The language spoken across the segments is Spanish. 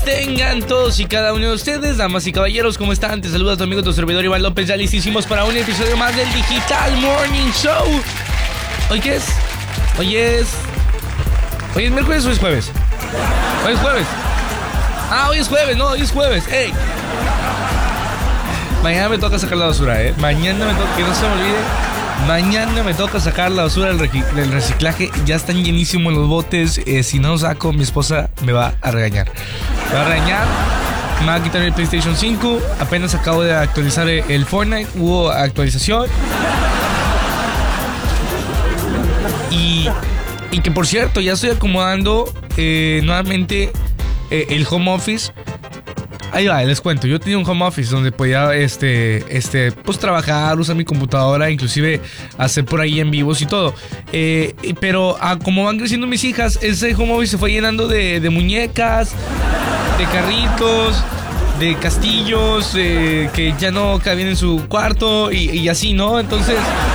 Tengan todos y cada uno de ustedes, damas y caballeros, ¿cómo están? Te saluda tu amigo, tu servidor Iván López, ya listísimos para un episodio más del Digital Morning Show. ¿Hoy qué es? Hoy es miércoles o es jueves. Hoy es jueves. Hoy es jueves, no, hoy es jueves. ¡Ey! Mañana me toca sacar la basura, Mañana me toca, que no se me olvide. Mañana me toca sacar la basura del reciclaje. Ya están llenísimos los botes. Si no saco, mi esposa me va a regañar. Me va a regañar. Me va a quitar el PlayStation 5. Apenas acabo de actualizar el Fortnite. Hubo actualización. Y que por cierto, ya estoy acomodando nuevamente el home office. Ahí va, les cuento. Yo tenía un home office donde podía pues trabajar, usar mi computadora, inclusive hacer por ahí en vivos y todo. Pero como van creciendo mis hijas, ese home office se fue llenando de muñecas, de carritos, de castillos que ya no cabían en su cuarto y así, ¿no? Entonces,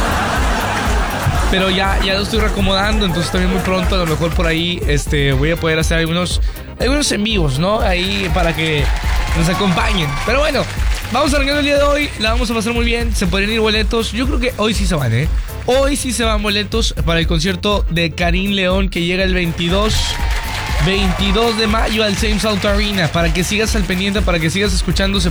pero ya lo estoy reacomodando. Entonces también muy pronto, a lo mejor por ahí voy a poder hacer algunos en vivos, ¿no? Ahí para que nos acompañen. Pero bueno, vamos arrancando el día de hoy. La vamos a pasar muy bien. Se podrían ir boletos. Yo creo que hoy sí se van, Hoy sí se van boletos para el concierto de Karim León, que llega el 22 de mayo al Same South Arena. Para que sigas al pendiente, para que sigas escuchando, se